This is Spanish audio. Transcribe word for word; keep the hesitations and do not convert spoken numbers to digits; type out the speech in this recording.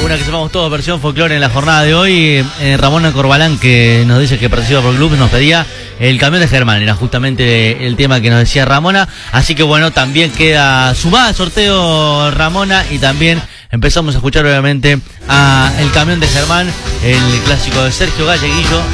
una que sepamos todos, versión folclore en la jornada de hoy. Eh, Ramona Corbalán, que nos dice que participa por el club, nos pedía el camión de Germán, era justamente el tema que nos decía Ramona. Así que bueno, también queda sumada al sorteo Ramona, y también empezamos a escuchar obviamente a El Camión de Germán, el clásico de Sergio Galleguillo.